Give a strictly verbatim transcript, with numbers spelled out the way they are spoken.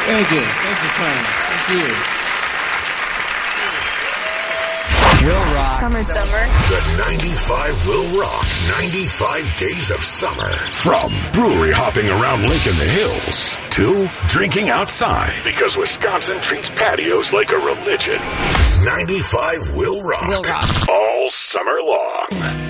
Thank you. Thanks for playing. Thank you. Will rock. Summer. Summer. The ninety-five will rock. ninety-five days of summer. From brewery hopping around Lake in the Hills to drinking outside because Wisconsin treats patios like a religion. ninety-five will rock. Will rock. All summer long.